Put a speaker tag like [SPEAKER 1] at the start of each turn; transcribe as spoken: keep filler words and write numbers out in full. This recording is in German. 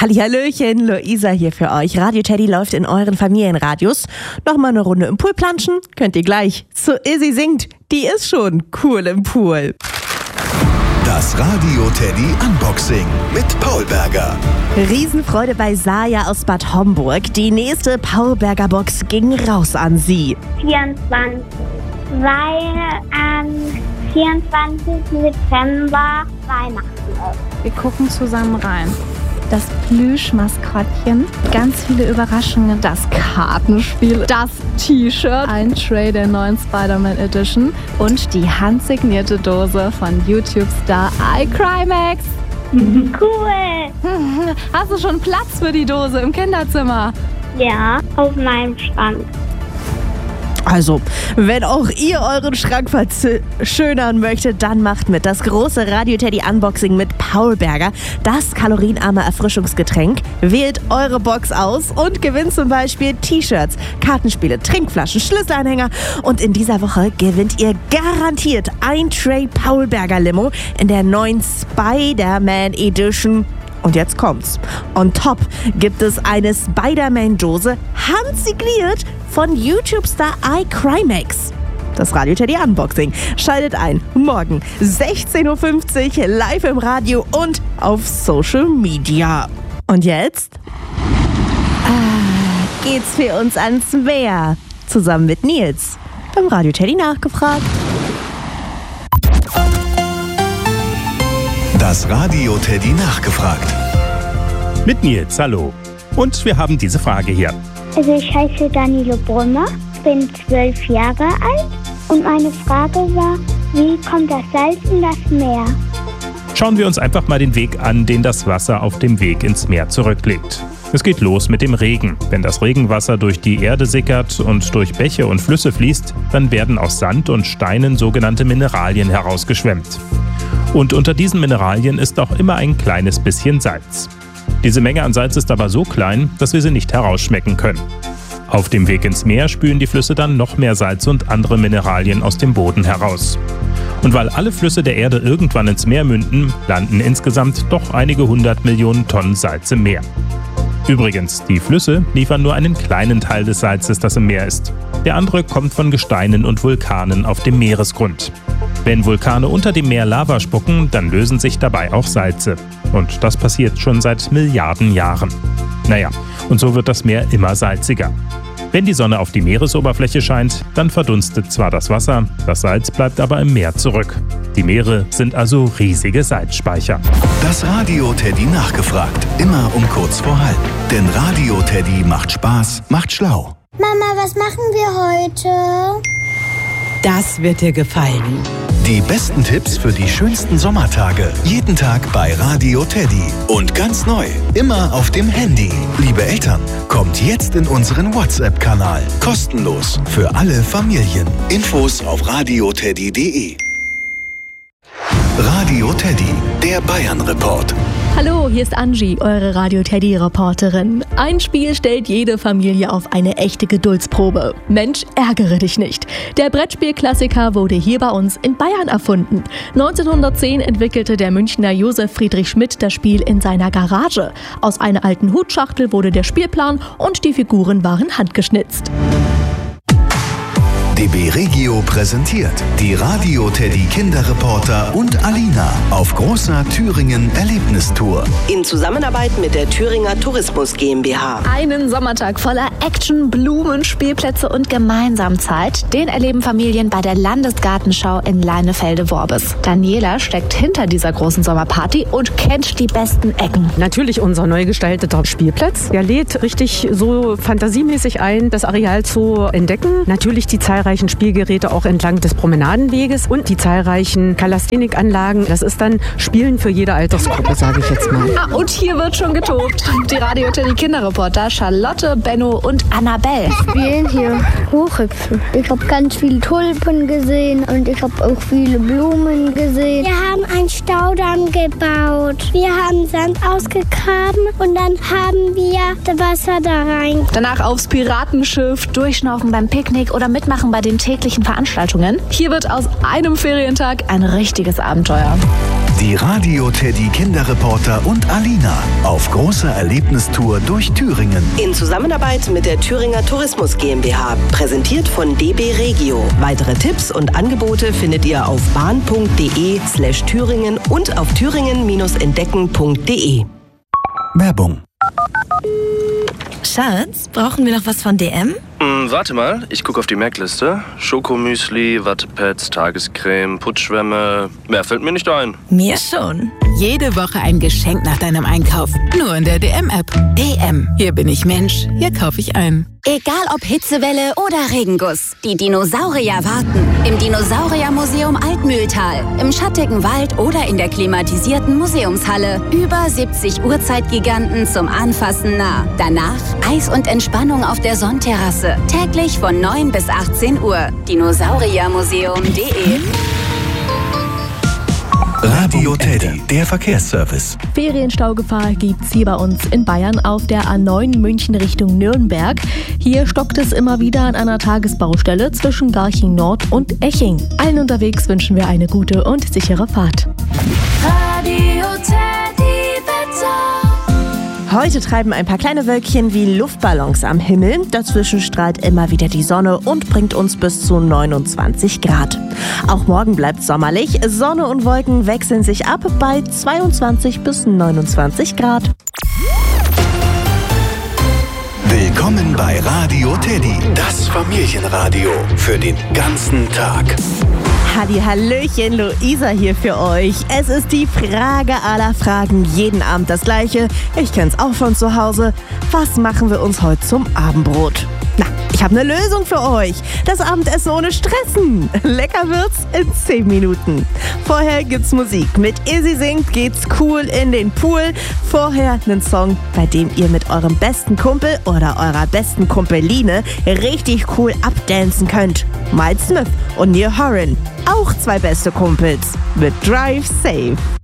[SPEAKER 1] Hallihallöchen, Luisa hier für euch. Radio Teddy läuft in euren Familienradios. Nochmal eine Runde im Pool planschen? Könnt ihr gleich. So Izzy singt, die ist schon cool im Pool.
[SPEAKER 2] Das Radio Teddy Unboxing mit Paul Berger.
[SPEAKER 1] Riesenfreude bei Saja aus Bad Homburg. Die nächste Paul Berger Box ging raus an sie.
[SPEAKER 3] vierundzwanzig, weil am vierundzwanzigsten Dezember Weihnachten ist.
[SPEAKER 4] Wir gucken zusammen rein. Das Plüschmaskottchen, ganz viele Überraschungen, das Kartenspiel, das T-Shirt, ein Tray der neuen Spider-Man Edition und die handsignierte Dose von YouTube-Star iCrimex.
[SPEAKER 3] Cool!
[SPEAKER 4] Hast du schon Platz für die Dose im Kinderzimmer?
[SPEAKER 3] Ja, auf meinem Schrank.
[SPEAKER 1] Also, wenn auch ihr euren Schrank verschönern möchtet, dann macht mit. Das große Radio Teddy Unboxing mit Paul Berger, das kalorienarme Erfrischungsgetränk. Wählt eure Box aus und gewinnt zum Beispiel T-Shirts, Kartenspiele, Trinkflaschen, Schlüsselanhänger. Und in dieser Woche gewinnt ihr garantiert ein Tray Paul Berger Limo in der neuen Spider-Man Edition. Und jetzt kommt's. On top gibt es eine Spider-Man-Dose, handsigniert von YouTube-Star iCrimex. Das Radio Teddy Unboxing. Schaltet ein. Morgen sechzehn Uhr fünfzig live im Radio und auf Social Media. Und jetzt ah, geht's für uns ans Meer. Zusammen mit Nils. Beim Radio Teddy nachgefragt.
[SPEAKER 2] Das Radio Teddy nachgefragt.
[SPEAKER 5] Mit Nils, hallo. Und wir haben diese Frage hier.
[SPEAKER 3] Also ich heiße Danilo Brummer, bin zwölf Jahre alt und meine Frage war, wie kommt das Salz in das Meer?
[SPEAKER 5] Schauen wir uns einfach mal den Weg an, den das Wasser auf dem Weg ins Meer zurücklegt. Es geht los mit dem Regen. Wenn das Regenwasser durch die Erde sickert und durch Bäche und Flüsse fließt, dann werden aus Sand und Steinen sogenannte Mineralien herausgeschwemmt. Und unter diesen Mineralien ist auch immer ein kleines bisschen Salz. Diese Menge an Salz ist aber so klein, dass wir sie nicht herausschmecken können. Auf dem Weg ins Meer spülen die Flüsse dann noch mehr Salz und andere Mineralien aus dem Boden heraus. Und weil alle Flüsse der Erde irgendwann ins Meer münden, landen insgesamt doch einige hundert Millionen Tonnen Salz im Meer. Übrigens, die Flüsse liefern nur einen kleinen Teil des Salzes, das im Meer ist. Der andere kommt von Gesteinen und Vulkanen auf dem Meeresgrund. Wenn Vulkane unter dem Meer Lava spucken, dann lösen sich dabei auch Salze. Und das passiert schon seit Milliarden Jahren. Naja, und so wird das Meer immer salziger. Wenn die Sonne auf die Meeresoberfläche scheint, dann verdunstet zwar das Wasser, das Salz bleibt aber im Meer zurück. Die Meere sind also riesige Salzspeicher.
[SPEAKER 2] Das Radio Teddy nachgefragt. Immer um kurz vor halb. Denn Radio Teddy macht Spaß, macht schlau.
[SPEAKER 3] Mama, was machen wir heute?
[SPEAKER 6] Das wird dir gefallen.
[SPEAKER 2] Die besten Tipps für die schönsten Sommertage. Jeden Tag bei Radio Teddy. Und ganz neu, immer auf dem Handy. Liebe Eltern, kommt jetzt in unseren WhatsApp-Kanal. Kostenlos für alle Familien. Infos auf radioteddy punkt de. Radio Teddy, der Bayern-Report.
[SPEAKER 7] Hallo, hier ist Angie, eure Radio Teddy-Reporterin. Ein Spiel stellt jede Familie auf eine echte Geduldsprobe. Mensch, ärgere dich nicht. Der Brettspielklassiker wurde hier bei uns in Bayern erfunden. neunzehnhundertzehn entwickelte der Münchner Josef Friedrich Schmidt das Spiel in seiner Garage. Aus einer alten Hutschachtel wurde der Spielplan und die Figuren waren handgeschnitzt.
[SPEAKER 2] D B Regio präsentiert die Radio Teddy Kinderreporter und Alina auf großer Thüringen Erlebnistour.
[SPEAKER 6] In Zusammenarbeit mit der Thüringer Tourismus GmbH.
[SPEAKER 4] Einen Sommertag voller Action, Blumen, Spielplätze und Gemeinsamkeit. Den erleben Familien bei der Landesgartenschau in Leinefelde-Worbis. Daniela steckt hinter dieser großen Sommerparty und kennt die besten Ecken.
[SPEAKER 8] Natürlich unser neu gestalteter Spielplatz. Er lädt richtig so fantasiemäßig ein, das Areal zu entdecken. Natürlich die zahlreichen Spielgeräte auch entlang des Promenadenweges und die zahlreichen Kalasthenikanlagen. Das ist dann Spielen für jede Altersgruppe, sage ich jetzt mal.
[SPEAKER 4] Ah, und hier wird schon getobt. Die Radio Teddy Kinderreporter Charlotte, Benno und Annabelle.
[SPEAKER 3] Wir spielen hier Hochhüpfen. Ich habe ganz viele Tulpen gesehen und ich habe auch viele Blumen gesehen. Wir haben einen Staudamm gebaut. Wir haben Sand ausgegraben und dann haben wir das Wasser da rein.
[SPEAKER 4] Danach aufs Piratenschiff, durchschnaufen beim Picknick oder mitmachen bei den täglichen Veranstaltungen. Hier wird aus einem Ferientag ein richtiges Abenteuer.
[SPEAKER 2] Die Radio Teddy Kinderreporter und Alina auf großer Erlebnistour durch Thüringen.
[SPEAKER 6] In Zusammenarbeit mit der Thüringer Tourismus GmbH. Präsentiert von D B Regio. Weitere Tipps und Angebote findet ihr auf bahn.de slash Thüringen und auf thüringen-entdecken punkt de.
[SPEAKER 2] Werbung.
[SPEAKER 9] Schatz, brauchen wir noch was von D M?
[SPEAKER 10] Hm, warte mal, ich gucke auf die Merkliste. Schokomüsli, Wattepads, Tagescreme, Putzschwämme. Mehr fällt mir nicht ein.
[SPEAKER 9] Mir schon.
[SPEAKER 11] Jede Woche ein Geschenk nach deinem Einkauf. Nur in der D M-App. D M. Hier bin ich Mensch. Hier kaufe ich ein.
[SPEAKER 12] Egal ob Hitzewelle oder Regenguss, die Dinosaurier warten. Im Dinosauriermuseum Altmühltal, im schattigen Wald oder in der klimatisierten Museumshalle. Über siebzig Urzeitgiganten zum Anfassen nah. Danach Eis und Entspannung auf der Sonnenterrasse. Täglich von neun bis achtzehn Uhr. dinosauriermuseum punkt de.
[SPEAKER 2] Radio Teddy, der Verkehrsservice.
[SPEAKER 7] Ferienstaugefahr gibt's hier bei uns in Bayern auf der A neun München Richtung Nürnberg. Hier stockt es immer wieder an einer Tagesbaustelle zwischen Garching Nord und Eching. Allen unterwegs wünschen wir eine gute und sichere Fahrt.
[SPEAKER 13] Radio Teddy Wetter.
[SPEAKER 1] Heute treiben ein paar kleine Wölkchen wie Luftballons am Himmel. Dazwischen strahlt immer wieder die Sonne und bringt uns bis zu neunundzwanzig Grad. Auch morgen bleibt sommerlich. Sonne und Wolken wechseln sich ab bei zweiundzwanzig bis neunundzwanzig Grad.
[SPEAKER 2] Willkommen bei Radio Teddy, das Familienradio für den ganzen Tag.
[SPEAKER 1] Halli, Hallöchen, Luisa hier für euch. Es ist die Frage aller Fragen, jeden Abend das Gleiche. Ich kenn's auch von zu Hause. Was machen wir uns heute zum Abendbrot? Na, ich habe eine Lösung für euch. Das Abendessen ohne Stressen. Lecker wird's in zehn Minuten. Vorher gibt's Musik. Mit Izzy singt geht's cool in den Pool. Vorher einen Song, bei dem ihr mit eurem besten Kumpel oder eurer besten Kumpeline richtig cool abdancen könnt. Miles Smith und Neil Horan. Auch zwei beste Kumpels mit Drive Safe.